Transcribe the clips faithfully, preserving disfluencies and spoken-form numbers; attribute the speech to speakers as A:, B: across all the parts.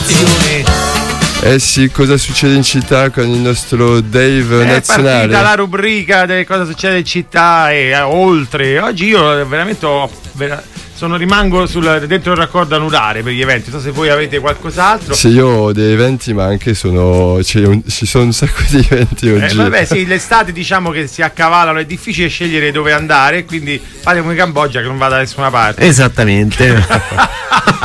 A: informazioni.
B: Eh sì, cosa succede in città con il nostro Dave
A: È
B: nazionale?
A: partita la rubrica di cosa succede in città e eh, oltre. Oggi io veramente ho, vera, sono rimango sul, dentro il raccordo anulare per gli eventi. Non so se voi avete qualcos'altro.
B: Sì, io ho dei eventi, ma anche sono un, ci sono un sacco di eventi oggi.
A: Eh, vabbè, sì, l'estate diciamo che si accavalano, è difficile scegliere dove andare, quindi fate come Cambogia che non va da nessuna parte.
C: Esattamente.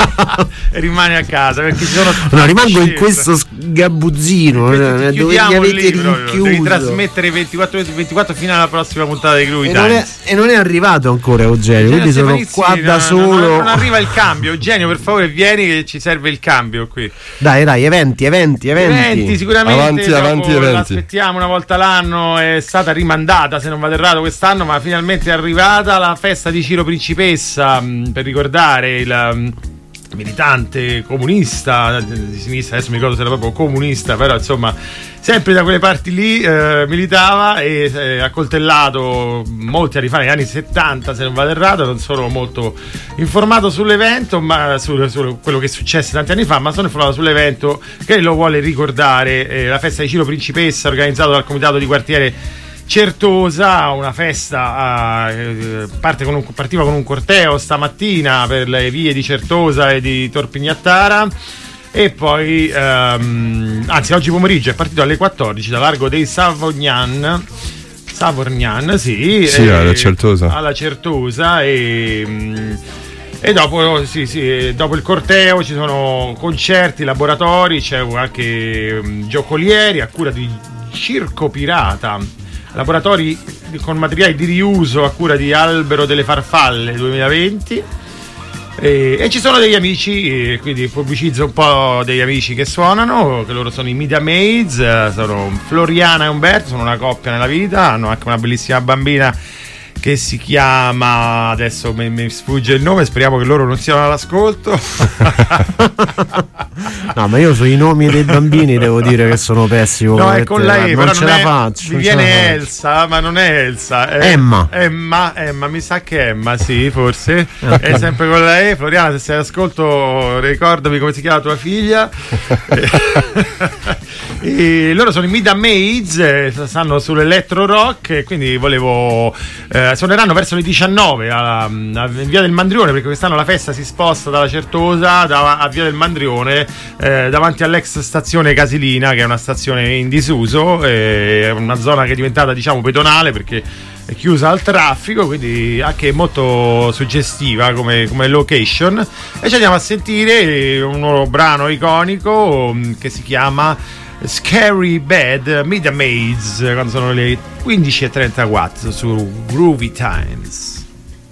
A: E rimane a casa perché ci sono
C: no, rimango
A: scelte.
C: in questo sgabuzzino eh, dove mi avete rinchiuso.
A: Devi trasmettere ventiquattro su ventiquattro fino alla prossima puntata di Groovy
C: e
A: Times.
C: non, è, e non è arrivato ancora Eugenio, quindi sono qua
A: no,
C: da
A: no,
C: solo.
A: No, non arriva il cambio. Eugenio, per favore, vieni che ci serve il cambio qui.
C: Dai, dai, eventi, eventi, eventi.
A: Eventi, sicuramente.
B: Avanti, avanti, eventi.
A: L'aspettiamo una volta l'anno, è stata rimandata, se non vado errato, quest'anno, ma finalmente è arrivata la festa di Ciro Principessa, mh, per ricordare il mh, militante comunista di sinistra, adesso mi ricordo se era proprio comunista, però insomma sempre da quelle parti lì eh, militava e eh, accoltellato molti anni fa, negli anni settanta se non vado errato. Non sono molto informato sull'evento, ma su, su quello che successe tanti anni fa, ma sono informato sull'evento che lo vuole ricordare, eh, la festa di Ciro Principessa organizzato dal comitato di quartiere Certosa, una festa eh, parte con un, partiva con un corteo stamattina per le vie di Certosa e di Torpignattara e poi ehm, anzi oggi pomeriggio è partito alle quattordici da Largo dei Savognan Savorgnan sì,
B: sì
A: e,
B: alla Certosa
A: alla Certosa e E dopo, sì, sì, dopo il corteo ci sono concerti, laboratori, c'è anche um, giocolieri a cura di Circo Pirata, laboratori con materiali di riuso a cura di Albero delle Farfalle duemilaventi. E, e ci sono degli amici, quindi pubblicizzo un po' degli amici che suonano, che loro sono i Media Maids, sono Floriana e Umberto, sono una coppia nella vita, hanno anche una bellissima bambina che si chiama, adesso mi, mi sfugge il nome, speriamo che loro non siano all'ascolto.
C: No, ma io sui nomi dei bambini devo dire che sono pessimo.
A: No, è con la E,
C: non
A: però
C: ce
A: non
C: la
A: è,
C: faccio.
A: mi viene Elsa, ma non è Elsa, è
C: Emma.
A: Emma, Emma, mi sa che è Emma, sì, forse. È sempre con la E. Floriana, se sei all'ascolto, ricordami come si chiama tua figlia. E loro sono i Mida Maids, stanno sull'elettro rock e quindi volevo eh, suoneranno verso le diciannove alla, a Via del Mandrione, perché quest'anno la festa si sposta dalla Certosa da, a Via del Mandrione, eh, davanti all'ex stazione Casilina, che è una stazione in disuso, è una zona che è diventata diciamo pedonale perché è chiusa al traffico, quindi anche molto suggestiva come, come location. E ci andiamo a sentire un nuovo brano iconico che si chiama Scary Bad, Media Maids, quando sono le quindici e trentaquattro su Groovy Times.